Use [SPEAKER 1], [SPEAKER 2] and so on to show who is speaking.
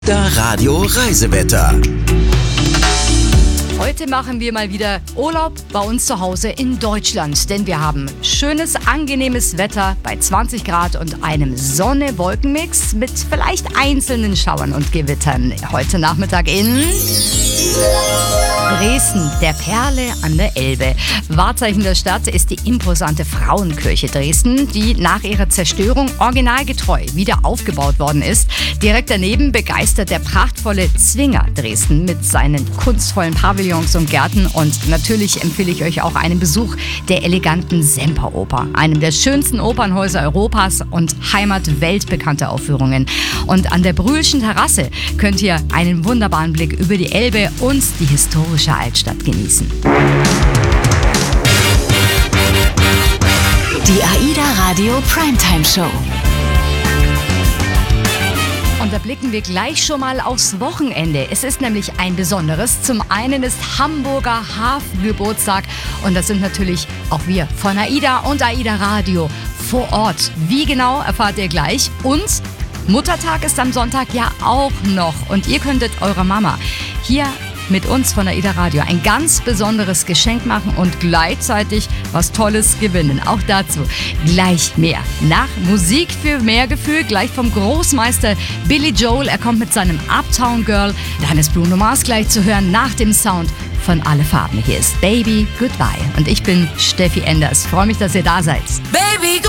[SPEAKER 1] Der Radio Reisewetter.
[SPEAKER 2] Heute machen wir mal wieder Urlaub bei uns zu Hause in Deutschland, denn wir haben schönes, angenehmes Wetter bei 20 Grad und einem Sonne-Wolken-Mix mit vielleicht einzelnen Schauern und Gewittern. Heute Nachmittag in Dresden, der Perle an der Elbe. Wahrzeichen der Stadt ist die imposante Frauenkirche Dresden, die nach ihrer Zerstörung originalgetreu wieder aufgebaut worden ist. Direkt daneben begeistert der prachtvolle Zwinger Dresden mit seinen kunstvollen Pavillons und Gärten. Und natürlich empfehle ich euch auch einen Besuch der eleganten Semperoper, einem der schönsten Opernhäuser Europas und Heimat weltbekannter Aufführungen. Und an der Brühlschen Terrasse könnt ihr einen wunderbaren Blick über die Elbe und die historische Altstadt genießen.
[SPEAKER 3] Die AIDA Radio Primetime Show.
[SPEAKER 2] Und da blicken wir gleich schon mal aufs Wochenende. Es ist nämlich ein besonderes. Zum einen ist Hamburger Hafengeburtstag und das sind natürlich auch wir von AIDA und AIDA Radio vor Ort. Wie genau, erfahrt ihr gleich. Und Muttertag ist am Sonntag ja auch noch und ihr könntet eurer Mama hier mit uns von AIDA Radio ein ganz besonderes Geschenk machen und gleichzeitig was Tolles gewinnen. Auch dazu gleich mehr. Nach Musik für mehr Gefühl, gleich vom Großmeister Billy Joel. Er kommt mit seinem Uptown Girl. Dann ist Bruno Mars gleich zu hören nach dem Sound von Alle Farben. Hier ist Baby Goodbye und ich bin Steffi Enders. Freue mich, dass ihr da seid.
[SPEAKER 3] Baby,